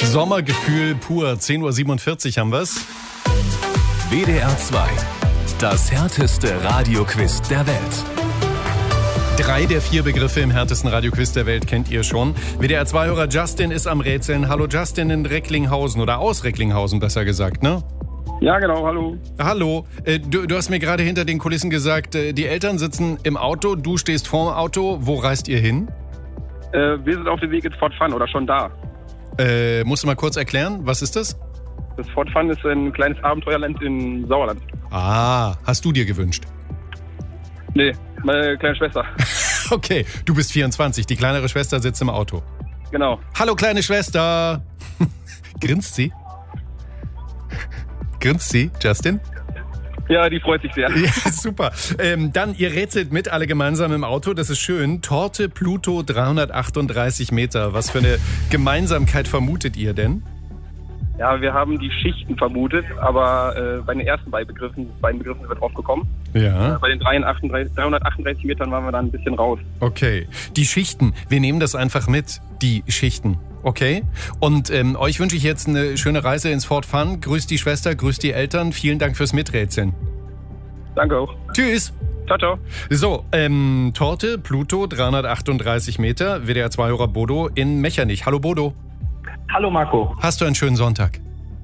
Sommergefühl pur. 10.47 Uhr haben wir's. WDR 2. Das härteste Radioquiz der Welt. 3 der 4 Begriffe im härtesten Radioquiz der Welt kennt ihr schon. WDR 2-Hörer Justin ist am Rätseln. Hallo Justin in Recklinghausen oder aus Recklinghausen besser gesagt, ne? Ja, genau, hallo. Hallo, du hast mir gerade hinter den Kulissen gesagt, die Eltern sitzen im Auto, du stehst vorm Auto. Wo reist ihr hin? Wir sind auf dem Weg ins Fort Fun oder schon da. Musst du mal kurz erklären, was ist das? Das Fort Fun ist ein kleines Abenteuerland in Sauerland. Ah, hast du dir gewünscht? Nee, meine kleine Schwester. Okay, du bist 24, die kleinere Schwester sitzt im Auto. Genau. Hallo kleine Schwester! Grinst sie? Grinst sie, Justin? Ja, die freut sich sehr. Ja, super. Dann, ihr rätselt mit, alle gemeinsam im Auto, das ist schön. Torte Pluto 338 Meter. Was für eine Gemeinsamkeit vermutet ihr denn? Ja, wir haben die Schichten vermutet, aber bei den ersten beiden Begriffen sind wir drauf gekommen. Ja. Bei den 338 Metern waren wir dann ein bisschen raus. Okay. Die Schichten, wir nehmen das einfach mit, die Schichten. Okay? Und euch wünsche ich jetzt eine schöne Reise ins Fort Fun. Grüßt die Schwester, grüßt die Eltern. Vielen Dank fürs Miträtseln. Danke auch. Tschüss. Ciao, ciao. So, Torte Pluto 338 Meter, WDR 2-Hörer Bodo in Mechernich. Hallo Bodo. Hallo Marco. Hast du einen schönen Sonntag?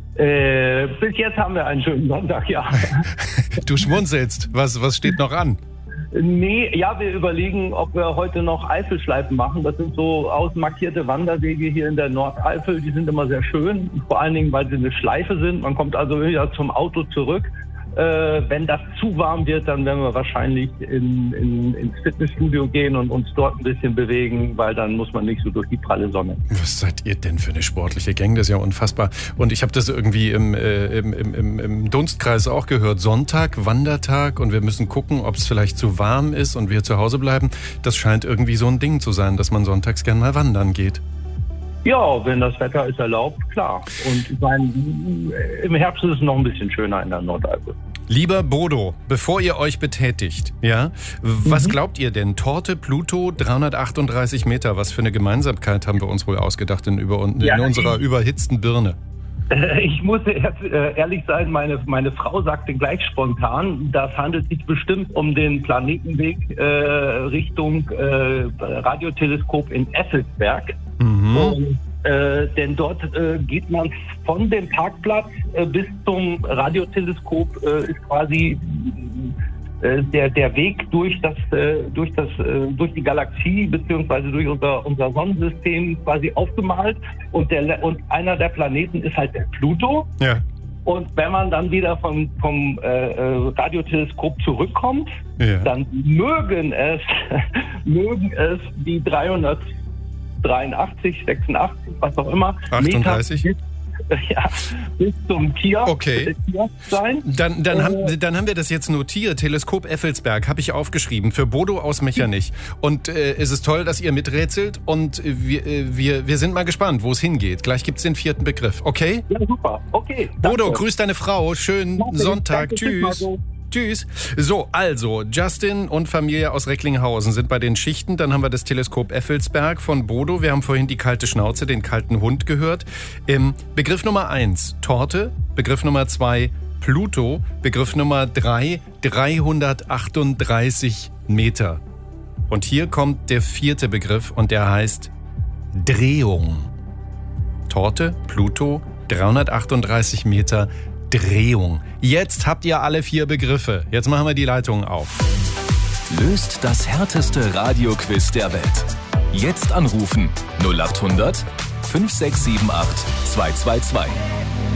Bis jetzt haben wir einen schönen Sonntag, ja. Du schmunzelst. Was steht noch an? Nee, ja, wir überlegen, ob wir heute noch Eifelschleifen machen. Das sind so ausmarkierte Wanderwege hier in der Nordeifel. Die sind immer sehr schön, vor allen Dingen, weil sie eine Schleife sind. Man kommt also wieder zum Auto zurück. Wenn das zu warm wird, dann werden wir wahrscheinlich ins Fitnessstudio gehen und uns dort ein bisschen bewegen, weil dann muss man nicht so durch die pralle Sonne. Was seid ihr denn für eine sportliche Gang? Das ist ja unfassbar. Und ich habe das irgendwie im Dunstkreis auch gehört. Sonntag, Wandertag und wir müssen gucken, ob es vielleicht zu warm ist und wir zu Hause bleiben. Das scheint irgendwie so ein Ding zu sein, dass man sonntags gern mal wandern geht. Ja, wenn das Wetter es erlaubt, klar. Und ich meine, im Herbst ist es noch ein bisschen schöner in der Nordeifel. Lieber Bodo, bevor ihr euch betätigt, ja, was glaubt ihr denn? Torte Pluto 338 Meter, was für eine Gemeinsamkeit haben wir uns wohl ausgedacht in unserer überhitzten Birne? Ich muss jetzt ehrlich sein, meine Frau sagte gleich spontan, das handelt sich bestimmt um den Planetenweg Richtung Radioteleskop in Effelsberg. Und, denn dort geht man von dem Parkplatz bis zum Radioteleskop ist quasi der Weg durch die Galaxie beziehungsweise durch unser Sonnensystem quasi aufgemalt und einer der Planeten ist halt der Pluto. Ja. Und wenn man dann wieder vom Radioteleskop zurückkommt, ja, dann mögen es die 383, 86, was auch immer, 38? Meter bis zum Tier, okay, sein. Dann haben wir das jetzt notiert. Teleskop Effelsberg habe ich aufgeschrieben für Bodo aus Mechernich. Und es ist toll, dass ihr miträtselt und wir sind mal gespannt, wo es hingeht. Gleich gibt es den 4. Begriff. Okay? Ja, super. Okay. Bodo, grüß deine Frau. Schönen Sonntag. Danke, tschüss. Tschüss. So, also, Justin und Familie aus Recklinghausen sind bei den Schichten. Dann haben wir das Teleskop Effelsberg von Bodo. Wir haben vorhin die kalte Schnauze, den kalten Hund gehört. Begriff Nummer 1, Torte. Begriff Nummer 2, Pluto. Begriff Nummer 3, 338 Meter. Und hier kommt der 4. Begriff und der heißt Drehung. Torte, Pluto, 338 Meter, Drehung. Jetzt habt ihr alle 4 Begriffe. Jetzt machen wir die Leitungen auf. Löst das härteste Radioquiz der Welt. Jetzt anrufen 0800 5678 222.